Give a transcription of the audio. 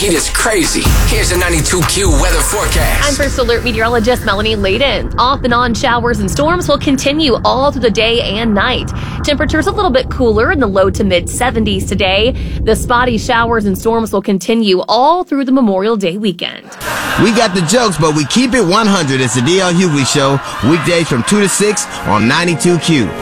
It is crazy. Here's a 92Q weather forecast. I'm First Alert meteorologist Melanie Layden. Off and on showers and storms will continue all through the day and night. Temperatures a little bit cooler in the low to mid 70s today. The spotty showers and storms will continue all through the Memorial Day weekend. We got the jokes, but we keep it 100. It's the DL Hughley Show, weekdays from 2 to 6 on 92Q.